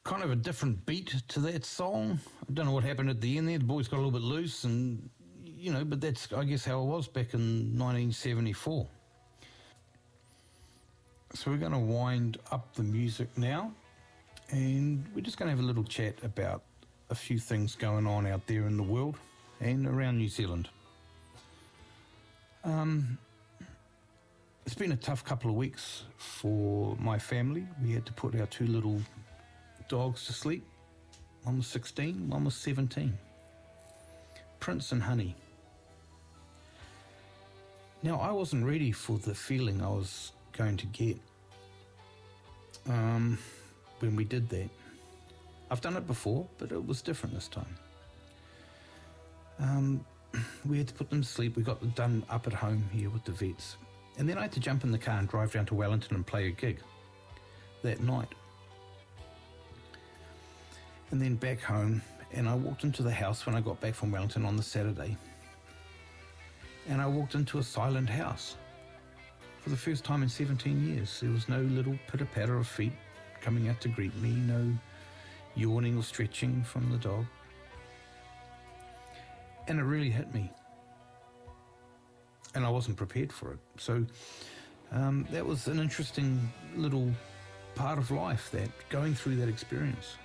kind of a different beat to that song. I don't know what happened at the end there. The boys got a little bit loose and, but that's, I guess, how it was back in 1974. So we're going to wind up the music now, and we're just going to have a little chat about a few things going on out there in the world and around New Zealand. It's been a tough couple of weeks for my family. We had to put our two little dogs to sleep. One was 16, one was 17. Prince and Honey. Now, I wasn't ready for the feeling I was going to get when we did that. I've done it before, but it was different this time. We had to put them to sleep. We got them done up at home here with the vets. And then I had to jump in the car and drive down to Wellington and play a gig that night. And then back home, and I walked into the house when I got back from Wellington on the Saturday. And I walked into a silent house. For the first time in 17 years, there was no little pitter-patter of feet coming out to greet me, no yawning or stretching from the dog. And it really hit me. And I wasn't prepared for it. So that was an interesting little part of life, that going through that experience.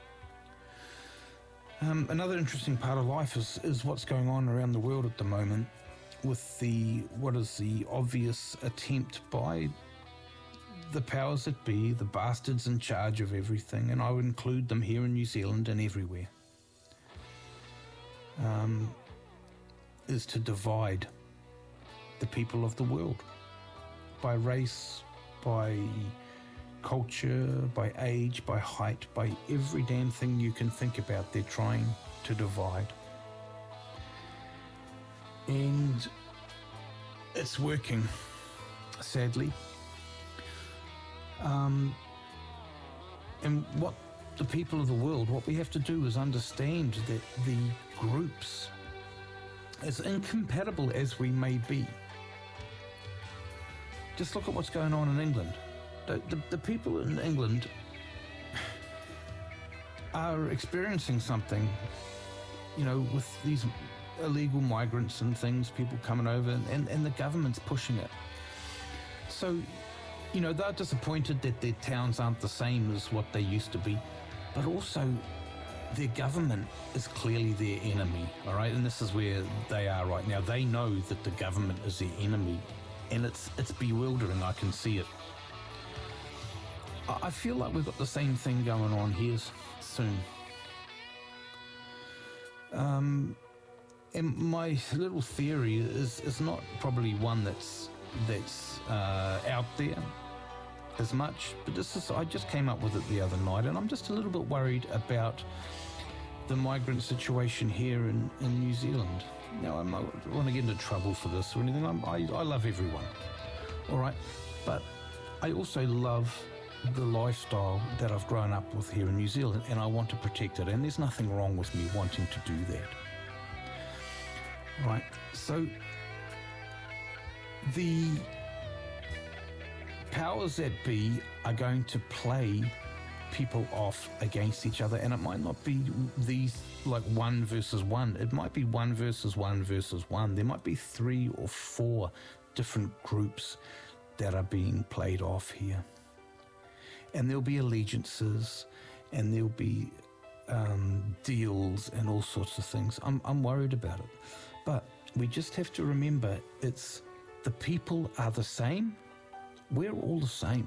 Another interesting part of life is what's going on around the world at the moment with what is the obvious attempt by the powers that be, the bastards in charge of everything, and I would include them here in New Zealand and everywhere, is to divide the people of the world by race, by culture, by age, by height, by every damn thing you can think about. They're trying to divide. And it's working, sadly. And what the people of the world, what we have to do is understand that the groups, as incompatible as we may be, just look at what's going on in England. The people in England are experiencing something, with these illegal migrants and things, people coming over, and the government's pushing it. So, they're disappointed that their towns aren't the same as what they used to be, but also their government is clearly their enemy, all right? And this is where they are right now. They know that the government is their enemy, and it's bewildering. I can see it. I feel like we've got the same thing going on here soon. And my little theory is not probably one that's out there as much, but I just came up with it the other night, and I'm just a little bit worried about the migrant situation here in New Zealand. Now, I don't want to get into trouble for this or anything. I love everyone, all right? But I also love the lifestyle that I've grown up with here in New Zealand, and I want to protect it, and there's nothing wrong with me wanting to do that. Right, so the powers that be are going to play people off against each other, and it might not be these like 1 versus 1. It might be 1 versus 1 versus 1. There might be 3 or 4 different groups that are being played off here. And there'll be allegiances, and there'll be deals and all sorts of things. I'm worried about it. But we just have to remember, it's the people are the same. We're all the same.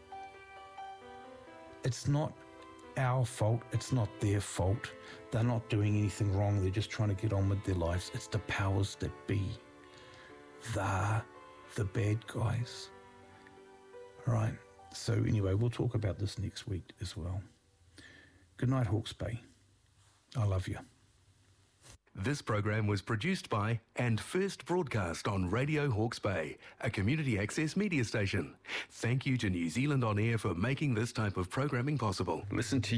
It's not our fault. It's not their fault. They're not doing anything wrong. They're just trying to get on with their lives. It's the powers that be. They're the bad guys. All right. So anyway, we'll talk about this next week as well. Good night, Hawke's Bay. I love you. This program was produced by and first broadcast on Radio Hawke's Bay, a community access media station. Thank you to New Zealand On Air for making this type of programming possible. Listen to